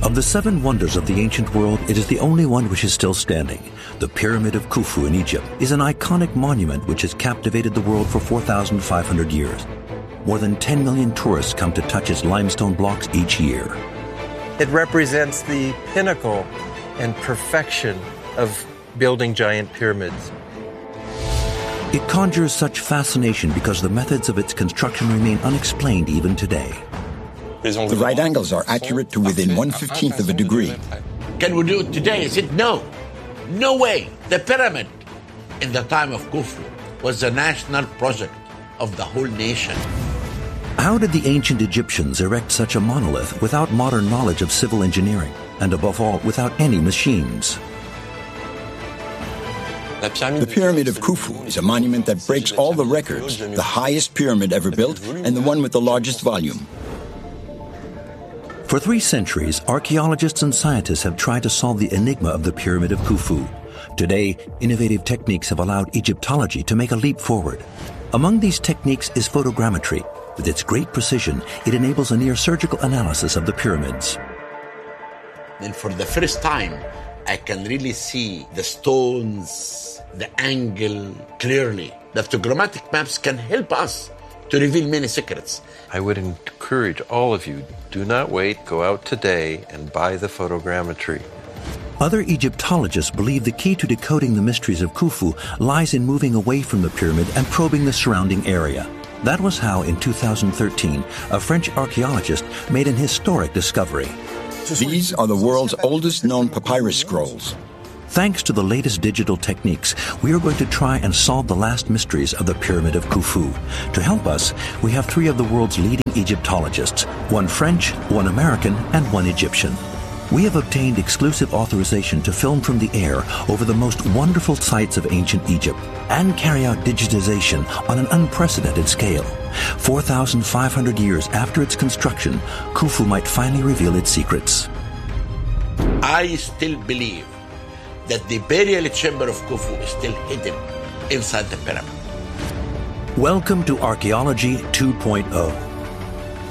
Of the seven wonders of the ancient world, it is the only one which is still standing. The Pyramid of Khufu in Egypt is an iconic monument which has captivated the world for 4,500 years. More than 10 million tourists come to touch its limestone blocks each year. It represents the pinnacle and perfection of building giant pyramids. It conjures such fascination because the methods of its construction remain unexplained even today. The right angles are accurate to within 1/15 of a degree. Can we do it today? I said, no. No way. The pyramid in the time of Khufu was a national project of the whole nation. How did the ancient Egyptians erect such a monolith without modern knowledge of civil engineering, and above all, without any machines? The Pyramid of Khufu is a monument that breaks all the records, the highest pyramid ever built and the one with the largest volume. For 3 centuries, archaeologists and scientists have tried to solve the enigma of the Pyramid of Khufu. Today, innovative techniques have allowed Egyptology to make a leap forward. Among these techniques is photogrammetry. With its great precision, it enables a near-surgical analysis of the pyramids. And for the first time, I can really see the stones, the angle clearly. The photogrammetric maps can help us to reveal many secrets. I would encourage all of you, do not wait, go out today and buy the photogrammetry. Other Egyptologists believe the key to decoding the mysteries of Khufu lies in moving away from the pyramid and probing the surrounding area. That was how, in 2013, a French archaeologist made an historic discovery. These are the world's oldest known papyrus scrolls. Thanks to the latest digital techniques, we are going to try and solve the last mysteries of the Pyramid of Khufu. To help us, we have 3 of the world's leading Egyptologists, 1 French, 1 American, and 1 Egyptian. We have obtained exclusive authorization to film from the air over the most wonderful sites of ancient Egypt and carry out digitization on an unprecedented scale. 4,500 years after its construction, Khufu might finally reveal its secrets. I still believe that the burial chamber of Khufu is still hidden inside the pyramid. Welcome to Archaeology 2.0.